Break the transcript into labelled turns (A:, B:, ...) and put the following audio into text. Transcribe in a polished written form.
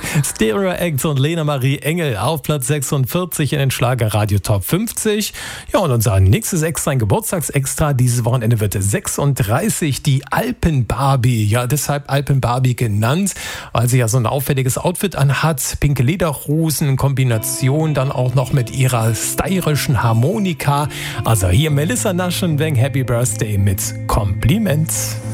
A: Stereo Act und Lena Marie Engel auf Platz 46 in den Schlagerradio Top 50. Ja, und unser nächstes Extra, ein Geburtstagsextra dieses Wochenende wird 36, die Alpenbarbie. Ja, deshalb Alpenbarbie genannt, weil sie ja so ein auffälliges Outfit anhat. Pinke Lederhosen in Kombination dann auch noch mit ihrer steirischen Harmonika. Also hier Melissa Naschenweng, Happy Birthday mit Kompliment.